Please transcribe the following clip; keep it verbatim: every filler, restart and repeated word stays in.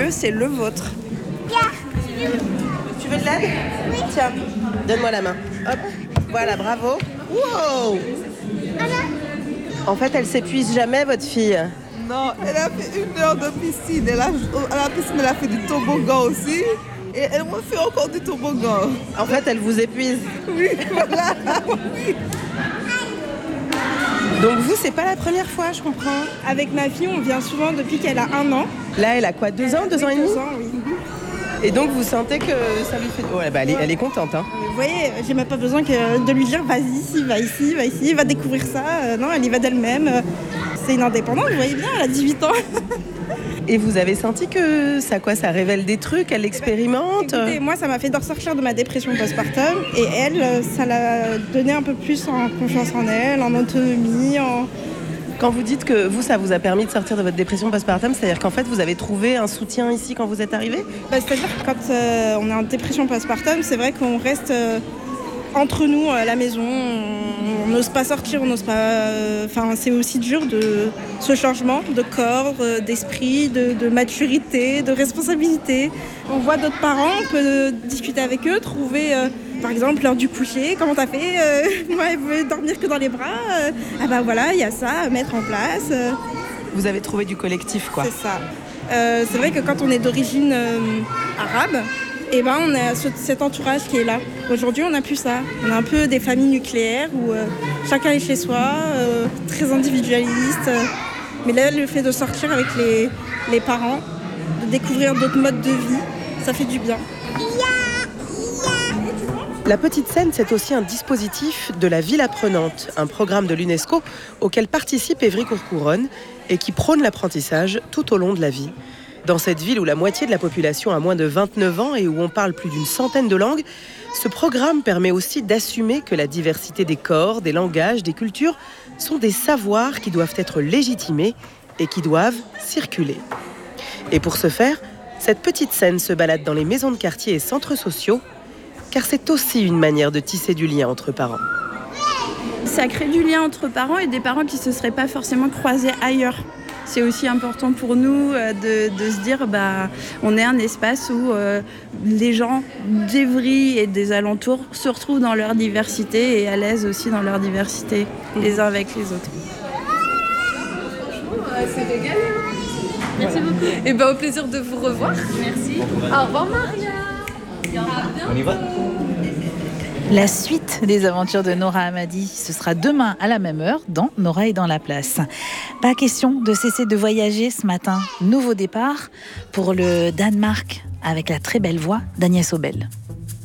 lieu, c'est le vôtre. Tu veux de l'aide ? Oui. Tiens, donne-moi la main. Hop, voilà, bravo. Wow. En fait, elle s'épuise jamais, votre fille ? Non, elle a fait une heure de piscine. Elle a, à la piscine, elle a fait du toboggan aussi. Et elle m'a fait encore du toboggan. En fait, elle vous épuise. Oui, voilà. Oui. Donc vous, c'est pas la première fois, je comprends. Avec ma fille, on vient souvent depuis qu'elle a un an. Là, elle a quoi, deux ans, deux oui, ans et demi ? Deux ans, oui. Et donc, vous sentez que ça lui fait... Ouais, bah, elle, est, elle est contente, hein. Vous voyez, j'ai même pas besoin que de lui dire vas-y ici, va ici, va ici, va découvrir ça. Euh, non, elle y va d'elle-même. Euh, c'est une indépendante, vous voyez bien, elle a dix-huit ans. Et vous avez senti que ça, quoi, ça révèle des trucs, elle expérimente ? Écoutez, moi, ça m'a fait ressortir de ma dépression postpartum. Et elle, ça l'a donné un peu plus en confiance en elle, en autonomie, en... Quand vous dites que vous, ça vous a permis de sortir de votre dépression postpartum, c'est-à-dire qu'en fait, vous avez trouvé un soutien ici quand vous êtes arrivé ? Bah, c'est-à-dire que quand euh, on est en dépression postpartum, c'est vrai qu'on reste euh, entre nous à la maison. On n'ose pas sortir, on n'ose pas... Enfin, euh, c'est aussi dur de ce changement de corps, euh, d'esprit, de, de maturité, de responsabilité. On voit d'autres parents, on peut discuter avec eux, trouver... Euh, Par exemple, l'heure du coucher, comment t'as fait euh, Moi, elle veut dormir que dans les bras. Euh, ah ben voilà, il y a ça à mettre en place. Euh. Vous avez trouvé du collectif, quoi. C'est ça. Euh, c'est vrai que quand on est d'origine euh, arabe, eh ben, on a ce, cet entourage qui est là. Aujourd'hui, on n'a plus ça. On a un peu des familles nucléaires où euh, chacun est chez soi, euh, très individualiste. Euh. Mais là, le fait de sortir avec les, les parents, de découvrir d'autres modes de vie, ça fait du bien. La Petite Seine, c'est aussi un dispositif de la ville apprenante, un programme de l'UNESCO auquel participe Évry-Courcouronnes et qui prône l'apprentissage tout au long de la vie. Dans cette ville où la moitié de la population a moins de vingt-neuf ans et où on parle plus d'une centaine de langues, ce programme permet aussi d'assumer que la diversité des corps, des langages, des cultures sont des savoirs qui doivent être légitimés et qui doivent circuler. Et pour ce faire, cette Petite Seine se balade dans les maisons de quartier et centres sociaux, car c'est aussi une manière de tisser du lien entre parents. Ça crée du lien entre parents et des parents qui ne se seraient pas forcément croisés ailleurs. C'est aussi important pour nous de, de se dire bah, on est un espace où euh, les gens d'Évry et des alentours se retrouvent dans leur diversité et à l'aise aussi dans leur diversité, les uns avec les autres. C'est régalé. Merci beaucoup. Et ben, au plaisir de vous revoir. Merci. Au revoir Maria. On y va ? La suite des aventures de Nora Hamadi, ce sera demain à la même heure dans Nora est dans la place. Pas question de cesser de voyager ce matin. Nouveau départ pour le Danemark avec la très belle voix d'Agnès Obel.